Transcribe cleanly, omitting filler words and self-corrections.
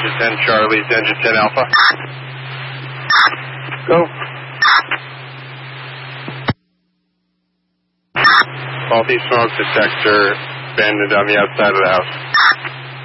engine 10 Charlie to engine 10 Alpha. Go. Faulty smoke detector banded on the outside of the house.